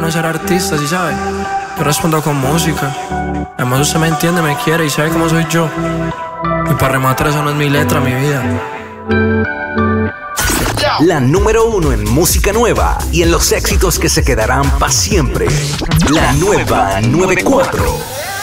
de ser artista, ¿sí sabes? Yo respondo con música. Además usted me entiende, me quiere y sabe cómo soy yo. Y para rematar, eso no es mi letra, mi vida. La número 1 en música nueva y en los éxitos que se quedarán para siempre. La nueva 94.